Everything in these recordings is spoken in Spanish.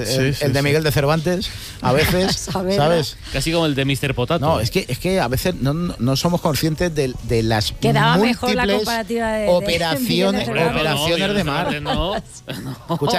el de Miguel de Cervantes, a veces, ¿sabes? Casi como el de Mr. Potato. No, es que a veces no somos conscientes de las quedaba mejor la múltiples comparativa de operaciones de Marc. Escucha,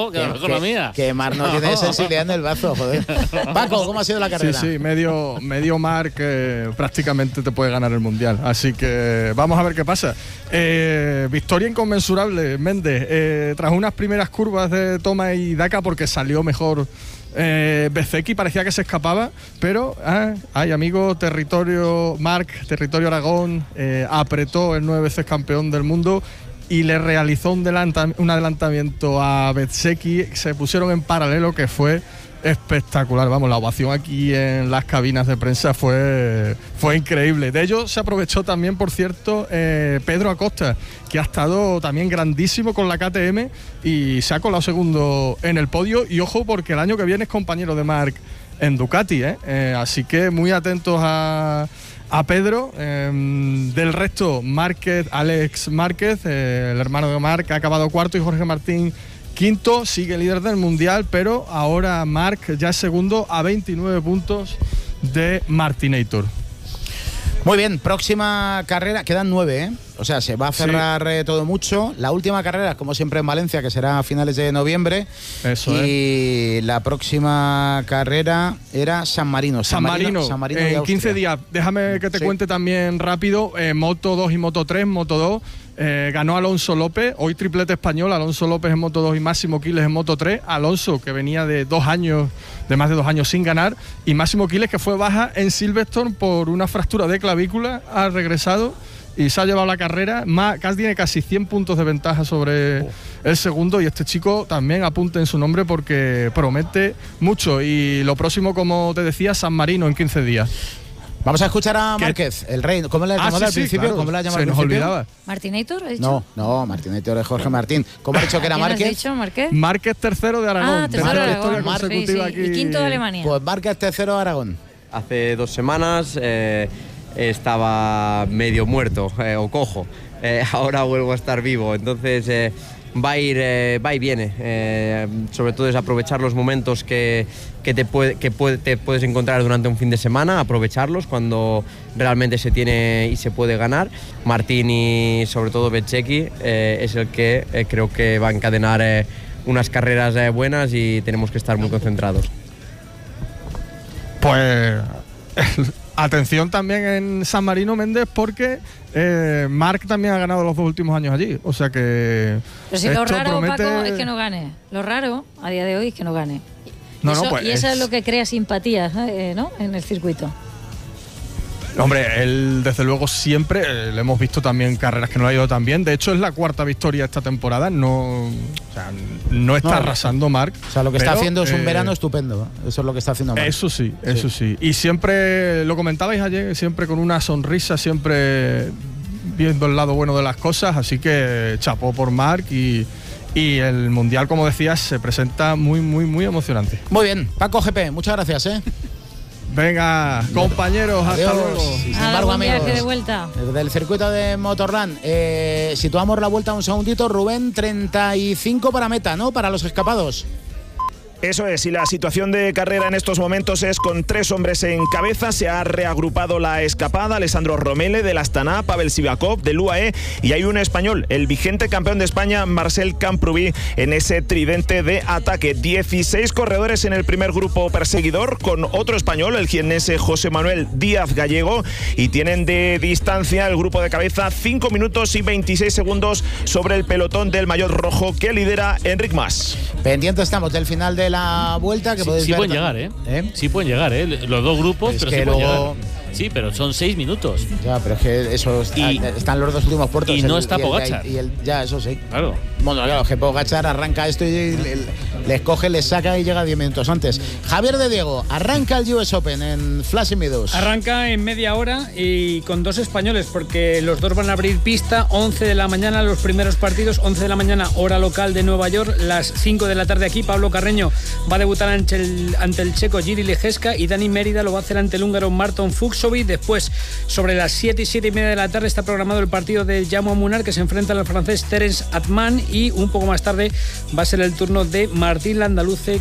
que Marc no tiene sensibilidad en el bazo, joder. Paco, ¿cómo ha sido la carrera? Sí, medio Marc prácticamente te puede ganar el Mundial. Así que vamos a ver qué pasa. Victoria inconmensurable, Méndez. Tras unas primeras curvas de toma y daca, porque salió mejor Bezzecchi, parecía que se escapaba, pero amigo, territorio Aragón, apretó el 9 veces campeón del mundo y le realizó un adelantamiento a Bezzecchi. Se pusieron en paralelo, que fue espectacular. Vamos, la ovación aquí en las cabinas de prensa fue increíble. De ello se aprovechó también, por cierto, Pedro Acosta, que ha estado también grandísimo con la KTM y se ha colado segundo en el podio. Y ojo, porque el año que viene es compañero de Marc en Ducati, así que muy atentos a Pedro. Del resto, Alex Márquez, el hermano de Marc, ha acabado cuarto, y Jorge Martín quinto, sigue líder del Mundial, pero ahora Marc ya es segundo a 29 puntos de Martinator. Muy bien, próxima carrera, quedan 9, o sea, se va a cerrar todo mucho. La última carrera, como siempre, en Valencia, que será a finales de noviembre. Eso y la próxima carrera era San Marino en 15 días. Déjame que te cuente también rápido. Moto 2 y Moto 3, Moto 2. Ganó Alonso López, hoy triplete español. Alonso López en Moto 2 y Máximo Quiles en Moto 3. Alonso, que venía de más de 2 años sin ganar, y Máximo Quiles, que fue baja en Silverstone por una fractura de clavícula, ha regresado y se ha llevado la carrera. Tiene casi 100 puntos de ventaja sobre el segundo, y este chico también apunte en su nombre porque promete mucho. Y lo próximo, como te decía, San Marino en 15 días. Vamos a escuchar a Márquez, el rey. ¿Cómo le llamó al principio? Claro. ¿Cómo le llamó al principio? olvidaba. ¿Martinator? ¿Has dicho? No, Martinator es Jorge Martín. ¿Cómo ha dicho que era Márquez? ¿Has dicho, Márquez? Márquez, tercero de Aragón. Tercero de Aragón. Consecutiva aquí. Y quinto de Alemania. Pues Márquez, tercero de Aragón. Hace 2 semanas estaba medio muerto o cojo. Ahora vuelvo a estar vivo. Entonces va y viene. Sobre todo es aprovechar los momentos que te puedes encontrar durante un fin de semana, aprovecharlos cuando realmente se tiene y se puede ganar. Martín y sobre todo Bezzecchi es el que creo que va a encadenar unas carreras buenas, y tenemos que estar muy concentrados. Pues atención también en San Marino, Méndez, porque Marc también ha ganado los 2 últimos años allí. O sea que pero si lo raro, promete... Paco, es que no gane. Lo raro a día de hoy es que no gane. Y eso es lo que crea simpatía, ¿no? En el circuito. Hombre, él desde luego siempre, le hemos visto también carreras que no le ha ido tan bien. De hecho, es la 4ª victoria esta temporada. No está arrasando Marc. O sea, lo que está haciendo es un verano estupendo. Eso es lo que está haciendo Marc. Eso sí. Y siempre, lo comentabais ayer, siempre con una sonrisa, siempre viendo el lado bueno de las cosas. Así que chapó por Marc, y el Mundial, como decías, se presenta muy, muy, muy emocionante. Muy bien, Paco GP, muchas gracias, Venga, compañeros, adiós. Hasta luego. Y sin embargo, amigos, de vuelta. Del circuito de Motorland, situamos la vuelta un segundito. Rubén, 35 para meta, ¿no? Para los escapados. Eso es, y la situación de carrera en estos momentos es con 3 hombres en cabeza. Se ha reagrupado la escapada: Alessandro Romele del Astana, Pavel Sivakov del UAE, y hay un español, el vigente campeón de España, Marcel Camprubí, en ese tridente de ataque. 16 corredores en el primer grupo perseguidor, con otro español, el jiennense José Manuel Díaz Gallego, y tienen de distancia el grupo de cabeza 5 minutos y 26 segundos sobre el pelotón del maillot rojo, que lidera Enric Mas. Pendiente estamos del final de la vuelta, que podéis ver. Pueden llegar, Sí pueden llegar, Los 2 grupos, pero sí pueden llegar. Sí, pero son 6 minutos. Ya, pero es que eso están los 2 últimos puertos. Y no está Pogačar. Ya, eso sí. Claro. Bueno, claro, que Pogačar arranca esto y les coge, les saca y llega 10 minutos antes. Javier de Diego, arranca el US Open en Flushing Meadows. Arranca en media hora y con 2 españoles, porque los 2 van a abrir pista. 11 de la mañana los primeros partidos, 11 de la mañana hora local de Nueva York, las 5 de la tarde aquí. Pablo Carreño va a debutar ante el checo Jiri Lejeska, y Dani Mérida lo va a hacer ante el húngaro Marton Fuchsovic. Después, sobre las 7 y 7 y media de la tarde, está programado el partido de Jaume Munar, que se enfrenta al francés Terence Atman, y un poco más tarde va a ser el turno de Martín Landaluce